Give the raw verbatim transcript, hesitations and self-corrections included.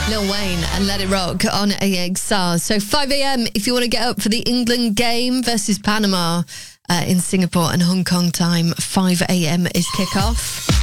Lil Wayne and Let It Rock on A X R. So five a.m. if you want to get up for the England game versus Panama uh, in Singapore and Hong Kong time. five a.m. is kickoff.